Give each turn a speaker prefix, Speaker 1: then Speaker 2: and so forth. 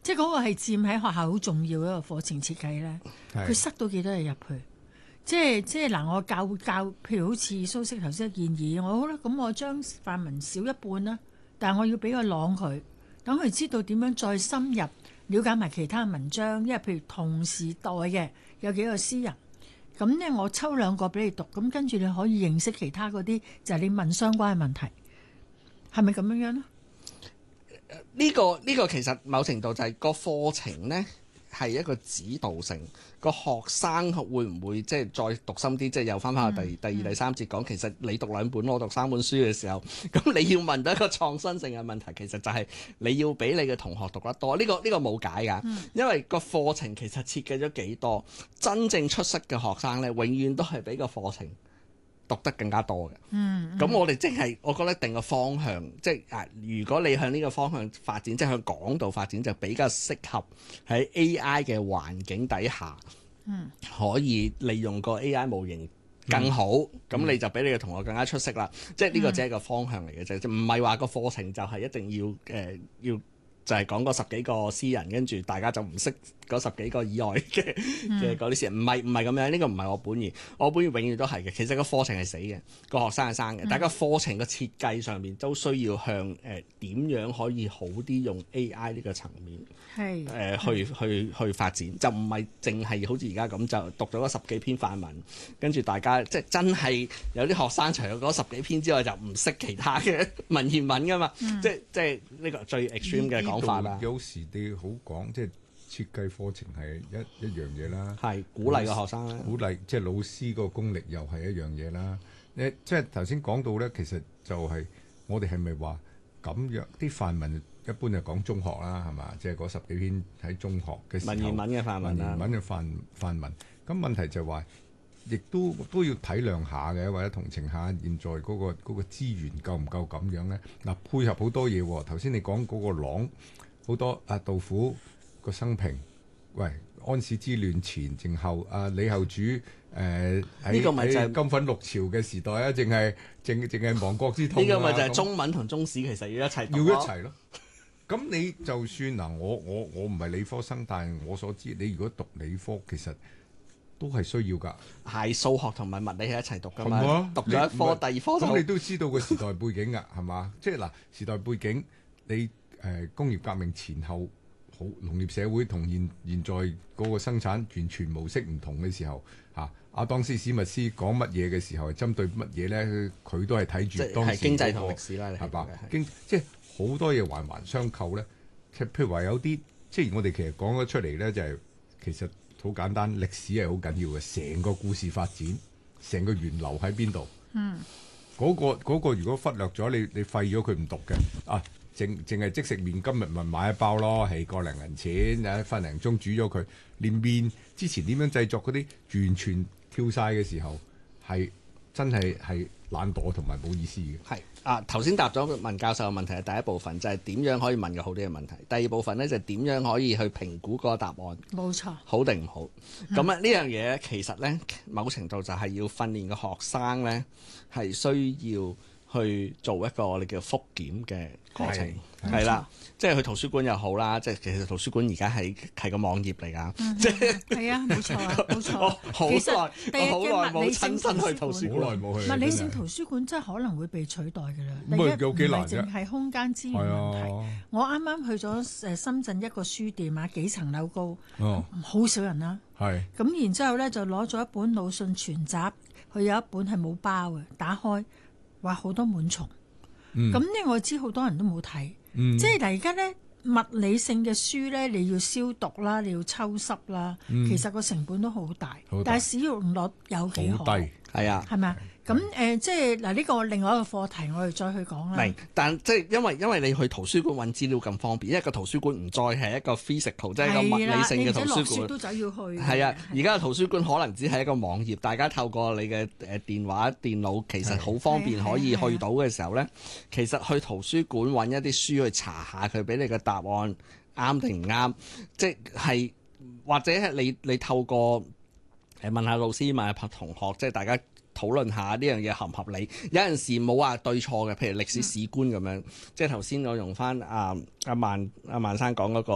Speaker 1: 即係嗰個係佔喺學校好重要一個課程設計咧。佢塞到幾多人入去？即係嗱，我教，譬如好似蘇軾頭先嘅建議，我好啦，咁我將範文少一半啦，但係我要俾個朗佢，等佢知道點樣再深入了解埋其他文章，因為譬如同時代嘅有幾個詩人，咁咧我抽兩個俾你讀，咁跟住你可以認識其他嗰啲，就係你問相關嘅問題，係咪咁樣樣咧？
Speaker 2: 呢個其實某程度就係個課程呢，係一個指導性，個學生會唔會即係再讀深啲？即係又翻返去第二、第三節講，其實你讀兩本，我讀三本書嘅時候，咁你要問到一個創新性嘅問題，其實就係你要俾你嘅同學讀得多。呢個冇解㗎，因為個課程其實設計咗幾多，真正出色嘅學生呢，永遠都係比個課程讀得更加多嘅。咁我哋我覺得定個方向，即係如果你向呢個方向發展，即係向講道發展，就比較適合喺 AI 嘅環境底下，可以利用個 AI 模型更好，咁你就比你嘅同學更加出色啦。即係呢個只係一個方向嚟嘅啫，唔係話個課程就係一定要就係講嗰十幾個詩人，跟住大家就唔識嗰十幾個以外嘅嗰啲詩人，唔係咁樣。呢個唔係我本意，我本意永遠都係嘅。其實個課程係死嘅，個學生係生嘅，但係個課程嘅設計上面都需要向點樣可以好啲用 AI 呢個層面去發展，就唔係淨係好似而家咁就讀咗嗰十幾篇範文，跟住大家即係真係有啲學生除咗嗰十幾篇之外就唔識其他嘅文言文㗎嘛，即係呢個最 extreme 嘅講。
Speaker 3: 有時你好講，即係設計課程係一樣嘢啦，
Speaker 2: 係鼓勵個學生啦，
Speaker 3: 鼓勵即係老師個功力又係一樣嘢啦。即係頭先講到咧，其實就係我哋係咪話咁樣啲範文一般就講中學啦，係嘛？即係嗰十幾篇喺中學嘅時候，
Speaker 2: 文言文嘅範文啦，
Speaker 3: 文言文嘅範文。咁問題就係話，亦都要體諒下嘅，或者同情下現在嗰個資源夠唔夠咁樣咧？嗱，配合好多嘢喎。頭先你講嗰個朗好多杜甫個生平，喂，安史之亂前正後，李後主喺金粉六朝嘅時代啊，淨係亡國之痛。呢
Speaker 2: 個咪就係中文同中史其實要一齊讀
Speaker 3: 要一齊咯。咁你就算嗱，我唔係理科生，但係我所知，你如果讀理科，其實都係需要㗎。係
Speaker 2: 數學同埋物理係一齊讀㗎嘛？讀咗一科，第二科
Speaker 3: 咁你都知道個時代背景㗎，係嘛？即係嗱，時代背景你。工業革命前後好農業社會同現在嗰個生產完全模式唔同嘅時候，亞當斯史密斯講乜嘢嘅時候係針對乜嘢咧？佢都係睇住當時
Speaker 2: 經濟同歷史啦，
Speaker 3: 係吧？即係好多嘢環環相扣咧。譬如話有啲，即係我哋其實講咗出嚟咧，就係其實好簡單，歷史係好緊要嘅。成個故事發展，成個源流喺邊度？嗰個如果忽略咗，你廢咗佢唔讀嘅淨係即食麵，今日咪買一包咯，係個零銀錢，分零鐘煮咗佢。連麵之前點樣製作嗰啲，完全跳晒嘅時候，係真係懶惰同埋冇意思嘅。
Speaker 2: 係頭先答咗文教授嘅問題係第一部分，就係點樣可以問個好啲嘅問題。第二部分呢，就係點樣可以去評估嗰個答案。
Speaker 1: 冇錯，
Speaker 2: 好定唔好。咁呢樣嘢其實呢，某程度就係要訓練個學生呢，係需要去做一個我哋叫複檢嘅過程，係啦，即係去圖書館又好啦，即係其實圖書館而家係個網頁嚟㗎，即係
Speaker 1: 係啊，冇錯啊，冇錯。其實第日嘅物理性圖書館，物理性圖書館真係可能會被取代㗎啦。第一唔係淨係空間資源問題。我啱啱去咗深圳一個書店啊，幾層樓高，好少人啦。
Speaker 3: 係
Speaker 1: 咁，然之後咧就攞咗一本魯迅全集，佢有一本係冇包嘅，打開。話好多蟎蟲，咁呢我知好多人都冇睇，即係嗱而家咧物理性嘅書咧，你要消毒啦，你要抽濕啦，其實個成本都好大，但係使用率有幾好低，
Speaker 2: 係啊，
Speaker 1: 係咪啊？咁即係嗱呢個另外一個課題，我哋再去講啦。
Speaker 2: 但即係因為你去圖書館揾資料咁方便，因為個圖書館唔再係一個 physical， 即係一個物理性嘅圖書館。
Speaker 1: 都走要去。
Speaker 2: 係啊，而家嘅圖書館可能只係一個網頁，大家透過你嘅電話、電腦，其實好方便可以去到嘅時候咧，其實去圖書館揾一啲書去查下佢俾你嘅答案啱定唔啱，即係或者係你透過問下老師、問下同學，即係大家討論下呢樣嘢合唔合理。有陣時冇話對錯嘅，譬如歷史史觀咁樣，即係頭先我用翻阿萬生講嗰個